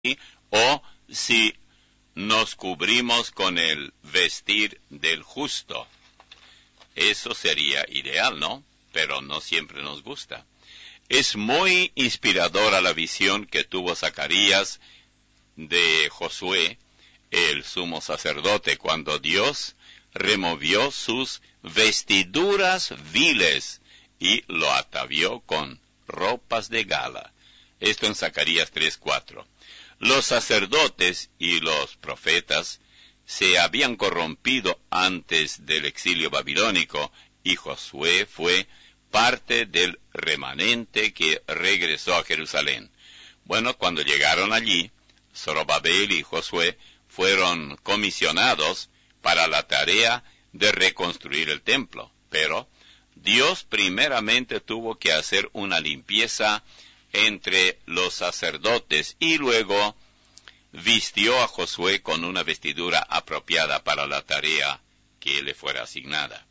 o si nos cubrimos con el vestir del justo. Eso sería ideal, ¿no? Pero no siempre nos gusta. Es muy inspiradora la visión que tuvo Zacarías de Josué, el sumo sacerdote, cuando Dios removió sus vestiduras viles y lo atavió con ropas de gala. Esto en Zacarías 3:4. Los sacerdotes y los profetas se habían corrompido antes del exilio babilónico y Josué fue parte del remanente que regresó a Jerusalén. Bueno, cuando llegaron allí, Zorobabel y Josué fueron comisionados para la tarea de reconstruir el templo, pero Dios primeramente tuvo que hacer una limpieza entre los sacerdotes y luego vistió a Josué con una vestidura apropiada para la tarea que le fuera asignada.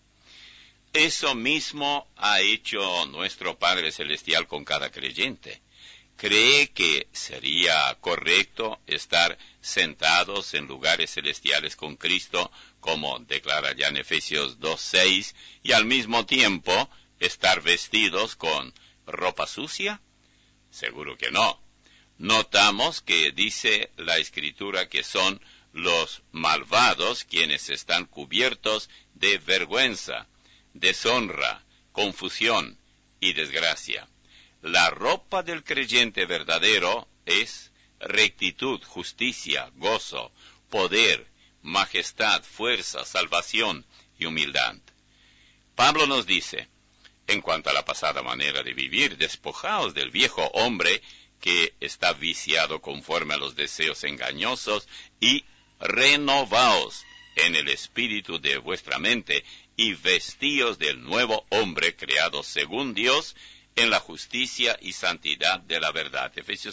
Eso mismo ha hecho nuestro Padre Celestial con cada creyente. ¿Cree que sería correcto estar sentados en lugares celestiales con Cristo, como declara ya en Efesios 2:6, y al mismo tiempo estar vestidos con ropa sucia? Seguro que no. Notamos que dice la Escritura que son los malvados quienes están cubiertos de vergüenza, deshonra, confusión y desgracia. La ropa del creyente verdadero es rectitud, justicia, gozo, poder, majestad, fuerza, salvación y humildad. Pablo nos dice, en cuanto a la pasada manera de vivir, despojaos del viejo hombre que está viciado conforme a los deseos engañosos y renovaos en el espíritu de vuestra mente y vestíos del nuevo hombre creado según Dios en la justicia y santidad de la verdad. Efesios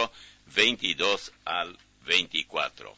4:22 al 24.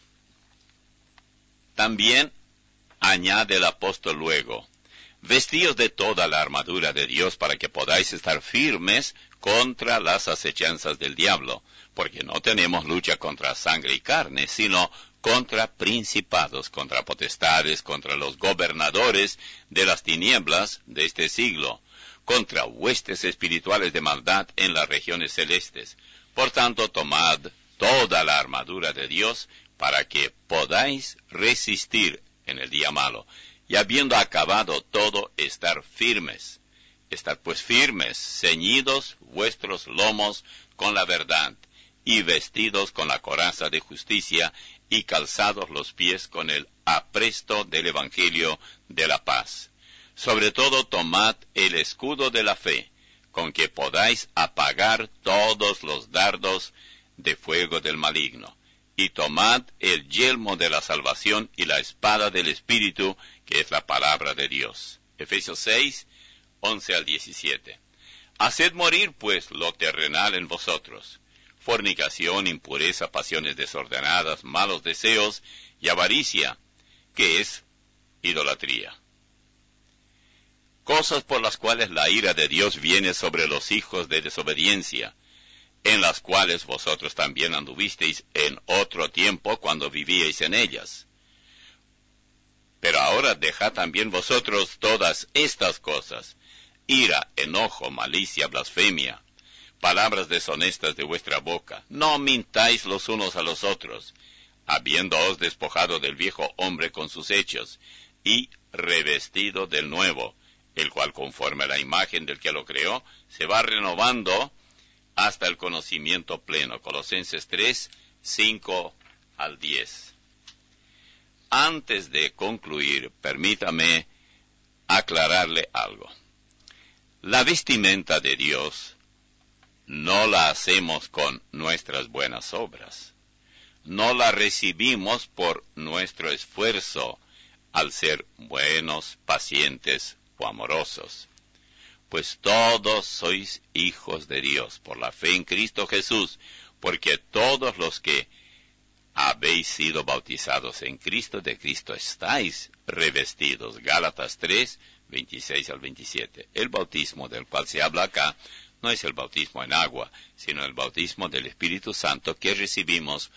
También añade el apóstol luego, vestíos de toda la armadura de Dios para que podáis estar firmes contra las acechanzas del diablo, porque no tenemos lucha contra sangre y carne, sino contra principados, contra potestades, contra los gobernadores de las tinieblas de este siglo, contra huestes espirituales de maldad en las regiones celestes. Por tanto, tomad toda la armadura de Dios para que podáis resistir en el día malo, y habiendo acabado todo, estar firmes. Estad pues firmes, ceñidos vuestros lomos con la verdad, y vestidos con la coraza de justicia, y calzados los pies con el apresto del Evangelio de la paz. Sobre todo tomad el escudo de la fe, con que podáis apagar todos los dardos de fuego del maligno. Y tomad el yelmo de la salvación y la espada del Espíritu, que es la palabra de Dios. Efesios 6:11 al 17. Haced morir, pues, lo terrenal en vosotros: fornicación, impureza, pasiones desordenadas, malos deseos y avaricia, que es idolatría. Cosas por las cuales la ira de Dios viene sobre los hijos de desobediencia, en las cuales vosotros también anduvisteis en otro tiempo cuando vivíais en ellas. Pero ahora dejad también vosotros todas estas cosas: ira, enojo, malicia, blasfemia, palabras deshonestas de vuestra boca. No mintáis los unos a los otros, habiéndoos despojado del viejo hombre con sus hechos, y revestido del nuevo, el cual conforme a la imagen del que lo creó, se va renovando hasta el conocimiento pleno. Colosenses 3:5 al 10. Antes de concluir, permítame aclararle algo. La vestimenta de Dios no la hacemos con nuestras buenas obras. No la recibimos por nuestro esfuerzo al ser buenos, pacientes o amorosos. Pues todos sois hijos de Dios por la fe en Cristo Jesús, porque todos los que habéis sido bautizados en Cristo, de Cristo estáis revestidos. Gálatas 3:26 al 27. El bautismo del cual se habla acá no es el bautismo en agua, sino el bautismo del Espíritu Santo que recibimos